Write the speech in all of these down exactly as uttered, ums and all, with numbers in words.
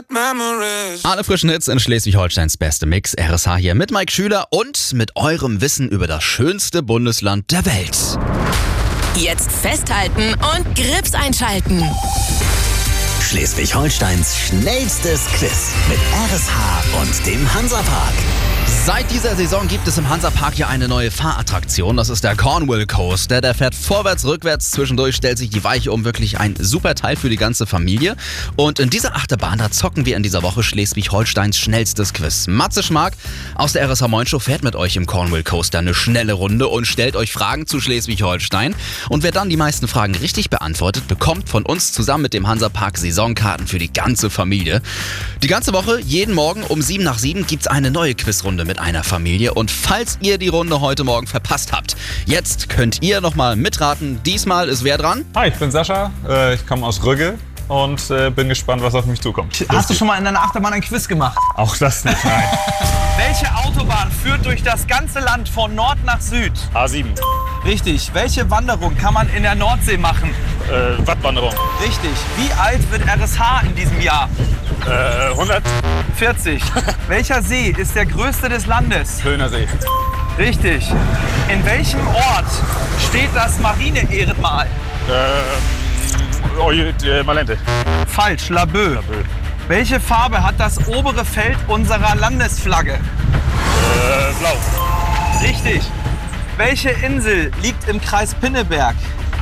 bad memories. Alle frischen Hits in Schleswig-Holsteins beste Mix. R S H hier mit Mike Schüler und mit eurem Wissen über das schönste Bundesland der Welt. Jetzt festhalten und Grips einschalten. Schleswig-Holsteins schnellstes Quiz mit R S H und dem Hansapark. Seit dieser Saison gibt es im Hansapark ja eine neue Fahrattraktion. Das ist der Cornwall Coaster. Der fährt vorwärts, rückwärts, zwischendurch stellt sich die Weiche um. Wirklich ein super Teil für die ganze Familie. Und in dieser Achterbahn, da zocken wir in dieser Woche Schleswig-Holsteins schnellstes Quiz. Matze Schmark aus der R S H Moin Show fährt mit euch im Cornwall Coaster eine schnelle Runde und stellt euch Fragen zu Schleswig-Holstein. Und wer dann die meisten Fragen richtig beantwortet, bekommt von uns zusammen mit dem Hansapark Saisonkarten für die ganze Familie. Die ganze Woche, jeden Morgen um sieben nach sieben gibt's eine neue Quizrunde mit einer Familie. Und falls ihr die Runde heute Morgen verpasst habt, jetzt könnt ihr nochmal mitraten. Diesmal ist wer dran? Hi, ich bin Sascha, äh, ich komme aus Rügge und äh, bin gespannt, was auf mich zukommt. Hast du schon mal in deiner Achterbahn ein Quiz gemacht? Auch das nicht, nein. Welche Autobahn führt durch das ganze Land von Nord nach Süd? A sieben. Richtig. Welche Wanderung kann man in der Nordsee machen? Äh, Wattwanderung. Richtig. Wie alt wird R S H in diesem Jahr? Äh, hundert. vierzig. Welcher See ist der größte des Landes? Höhner See. Richtig. In welchem Ort steht das Marine-Ehrenmal? Äh, oh, äh, Malente. Falsch. Laboe. Laboe. Welche Farbe hat das obere Feld unserer Landesflagge? Äh, blau. Richtig. Welche Insel liegt im Kreis Pinneberg?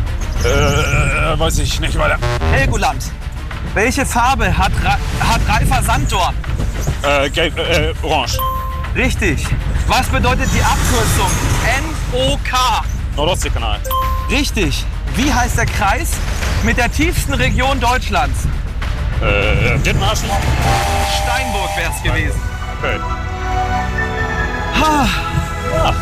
Äh, weiß ich nicht weiter. Helgoland. Welche Farbe hat, Ra hat reifer Sanddorn? Äh, gelb, äh, orange. Richtig. Was bedeutet die Abkürzung N O K? Nordostseekanal. Richtig. Wie heißt der Kreis mit der tiefsten Region Deutschlands? Äh, Dithmarschen. Steinburg wär's gewesen. Okay. Ha. Ja.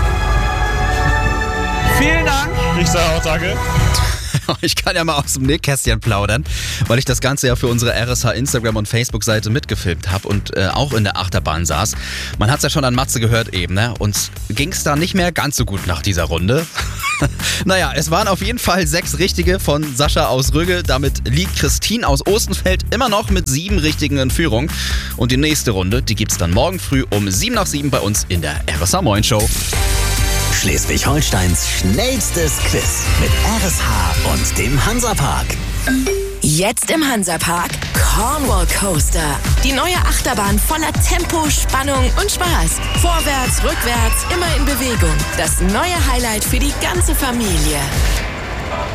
Vielen Dank. Ich sage auch danke. Ich kann ja mal aus dem Nähkästchen plaudern, weil ich das Ganze ja für unsere R S H Instagram- und Facebook-Seite mitgefilmt habe und äh, auch in der Achterbahn saß. Man hat es ja schon an Matze gehört eben, ne? Uns ging es da nicht mehr ganz so gut nach dieser Runde. Naja, es waren auf jeden Fall sechs Richtige von Sascha aus Rügge. Damit liegt Christine aus Ostenfeld immer noch mit sieben Richtigen in Führung. Und die nächste Runde, die gibt's dann morgen früh um sieben nach sieben bei uns in der R S H Moin Show. Schleswig-Holsteins schnellstes Quiz mit R S H und dem Hansapark. Jetzt im Hansapark Cornwall Coaster. Die neue Achterbahn voller Tempo, Spannung und Spaß. Vorwärts, rückwärts, immer in Bewegung. Das neue Highlight für die ganze Familie.